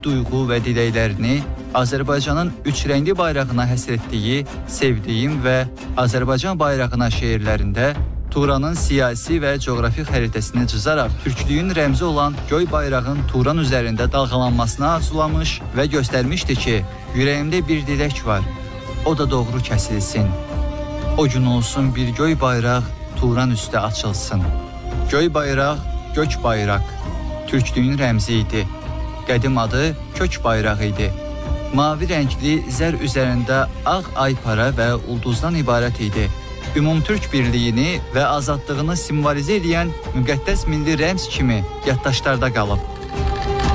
duyğu və diləklərini Azərbaycanın üç rəngli bayrağına həsr etdiyi Sevdiyim və Azərbaycan bayrağına şeirlərində Turanın siyasi və coğrafi xəritəsini cızaraq türklüyün rəmzi olan göy bayrağın Turan üzərində dalğalanmasına arzulamış və göstərmişdi ki, ürəyimdə bir dilək var, o da doğru kəsilsin. O gün olsun bir göy bayraq Turan üstə açılsın. Göy bayraq, gök bayraq, türklüyün rəmzi idi. Qədim adı kök bayraq idi. Mavi rəngli zər üzərində ağ aypara və ulduzdan ibarət idi. Ümumtürk birliyini və azadlığını simvolizə edən müqəddəs milli rəmz kimi yaddaşlarda qalıb.